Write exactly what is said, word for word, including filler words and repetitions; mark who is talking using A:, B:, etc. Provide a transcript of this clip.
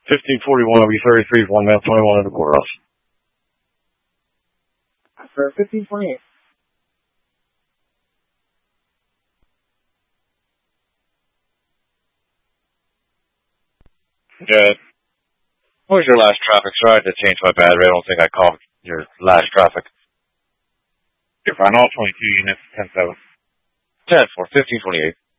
A: fifteen forty-one will be thirty-three, one mile, twenty-one and a quarter off.
B: For fifteen twenty-eight.
A: Good. What was your last traffic? Sorry, I had to change my battery. I don't think I called your last traffic.
C: You're fine. All twenty-two units, ten seven.
A: ten four, fifteen twenty-eight.